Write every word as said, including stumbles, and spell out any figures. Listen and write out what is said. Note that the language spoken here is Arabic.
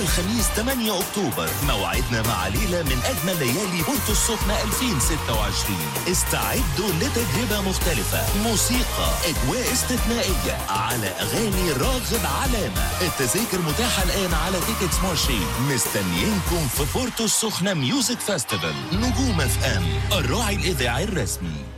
الخميس ثمانية أكتوبر موعدنا مع ليلة من أجمل ليالي بورتو السخنة ألفين وستة وعشرين. استعدوا لتجربة مختلفة، موسيقى، أجواء استثنائية على أغاني راغب علامة. التذاكر متاحة الآن على تيكتس مارشي. مستنيينكم في بورتو السخنة ميوزك فاستيفال. نجوم اف ام الراعي الإذاعي الرسمي.